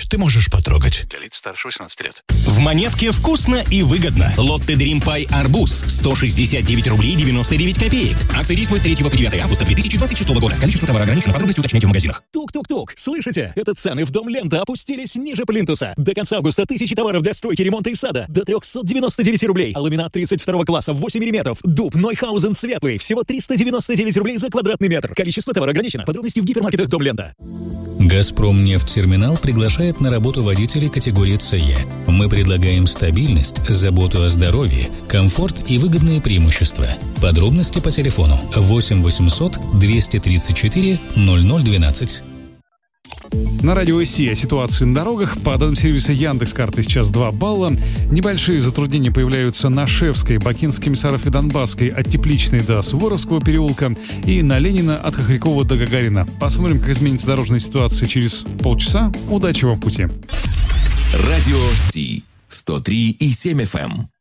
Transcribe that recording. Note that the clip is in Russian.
ты можешь потрогать. Для лиц старше 18 лет. В Монетке вкусно и выгодно. Лотте Dream Pie арбуз 169 рублей 99 копеек. Акция действует 3 по 9 августа 2026 года. Количество товара ограничено. Подробности уточняйте в магазинах. Тук-тук-тук. Слышите? Это цены в Дом Лента опустились ниже плинтуса. До конца августа тысячи товаров для стройки, ремонта и сада. До 399 рублей. Ламинат 32 класса 8 мм. Дуб Нойхаузен светлый. Всего 399 рублей за квадратный метр. Количество товара ограничено. Подробности в гипермаркетах Дом Лента. «Газпромнефтьтерминал» приглашает на работу водителей категории СЕ. Мы предлагаем стабильность, заботу о здоровье, комфорт и выгодные преимущества. Подробности по телефону 8 800 234 0012. На радио СИ о ситуации на дорогах. По данным сервиса Яндекс.Карты сейчас 2 балла. Небольшие затруднения появляются на Шевской, Бакинской, Комиссаров и Донбасской от Тепличной до Суворовского переулка и на Ленина от Хохрякова до Гагарина. Посмотрим, как изменится дорожная ситуация через полчаса. Удачи вам в пути. Радио СИ 103,7 FM.